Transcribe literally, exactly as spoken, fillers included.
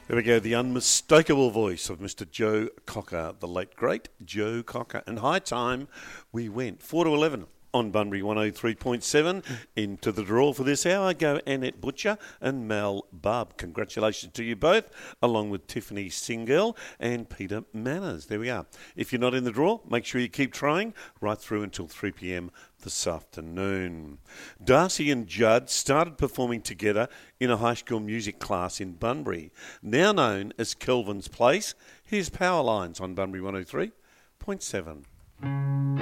There we go, the unmistakable voice of Mister Joe Cocker, the late great Joe Cocker. And high time we went. four to eleven on Bunbury one oh three point seven. Into the draw for this hour go Annette Butcher and Mel Bubb. Congratulations to you both, along with Tiffany Singel and Peter Manners. There we are. If you're not in the draw, make sure you keep trying right through until three p.m. this afternoon. Darcy and Judd started performing together in a high school music class in Bunbury, now known as Kelvin's Place. Here's Power Lines on Bunbury one oh three point seven.